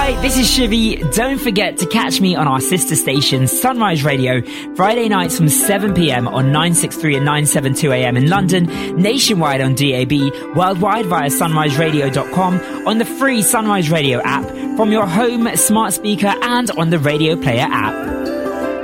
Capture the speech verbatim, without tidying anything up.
Hi, this is Shivy. Don't forget to catch me on our sister station, Sunrise Radio, Friday nights from seven p.m. on nine sixty-three and nine seventy-two a.m. in London, nationwide on D A B, worldwide via sunrise radio dot com, on the free Sunrise Radio app, from your home smart speaker and on the Radio Player app.